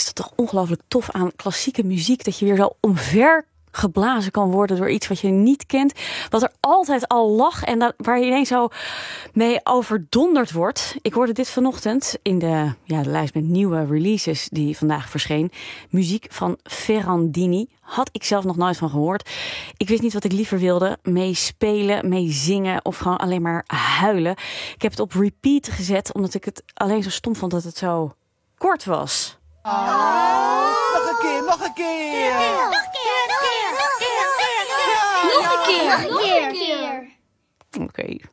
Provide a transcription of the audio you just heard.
is het toch ongelooflijk tof aan klassieke muziek, dat je weer zo omver geblazen kan worden door iets wat je niet kent, wat er altijd al lag en waar je ineens zo mee overdonderd wordt. Ik hoorde dit vanochtend in de lijst met nieuwe releases die vandaag verscheen. Muziek van Ferrandini. Had ik zelf nog nooit van gehoord. Ik wist niet wat ik liever wilde. Mee spelen, mee zingen of gewoon alleen maar huilen. Ik heb het op repeat gezet, omdat ik het alleen zo stom vond dat het zo kort was. Nog een keer. Nog een keer. Oké.